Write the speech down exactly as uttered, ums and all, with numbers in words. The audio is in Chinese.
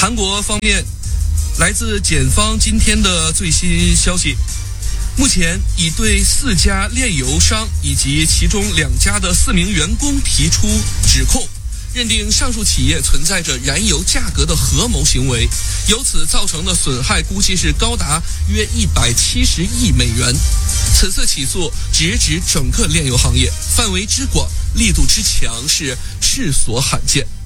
韩国方面，来自检方今天的最新消息，目前已对四家炼油商以及其中两家的四名员工提出指控，认定上述企业存在着燃油价格的合谋行为，由此造成的损害估计是高达约一百七十亿美元。此次起诉直指整个炼油行业，范围之广，力度之强是世所罕见。